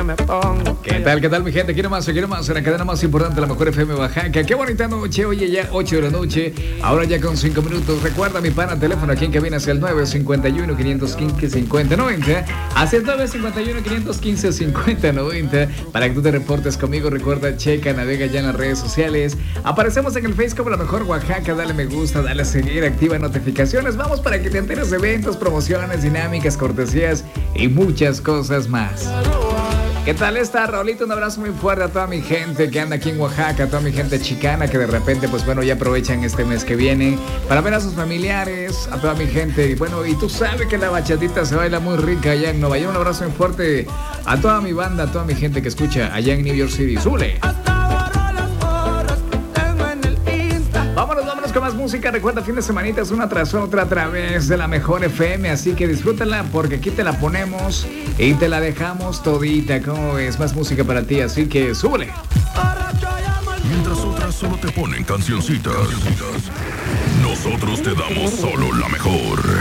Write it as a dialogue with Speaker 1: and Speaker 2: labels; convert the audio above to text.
Speaker 1: me pongo.
Speaker 2: ¿Qué tal, mi gente? Quiero más, en la cadena más importante, la mejor FM Oaxaca. Qué bonita noche, oye, ya 8 de la noche, ahora ya con 5 minutos. Recuerda mi pana, teléfono aquí en cabina hacia el 951-515-5090. Hacia el 951-515-5090. Para que tú te reportes conmigo, recuerda, checa, navega ya en las redes sociales. Aparecemos en el Face como La Mejor Oaxaca. Dale me gusta, dale a seguir, activa notificaciones. Vamos para que te enteres de eventos, promociones, dinámicas, cortesías y muchas cosas más. ¿Qué tal está, Raulito? Un abrazo muy fuerte a toda mi gente que anda aquí en Oaxaca, a toda mi gente chicana que de repente, pues bueno, ya aprovechan este mes que viene para ver a sus familiares, a toda mi gente. Y bueno, y tú sabes que la bachatita se baila muy rica allá en Nueva York. Un abrazo muy fuerte a toda mi banda, a toda mi gente que escucha allá en New York City. ¡Zule! Vámonos con más música. Recuerda, fin de semanita es una tras otra a través de La Mejor FM. Así que disfrútala porque aquí te la ponemos y te la dejamos todita. ¿Cómo ves? Más música para ti, así que súbele.
Speaker 3: Mientras otras solo te ponen cancioncitas, nosotros te damos solo la mejor.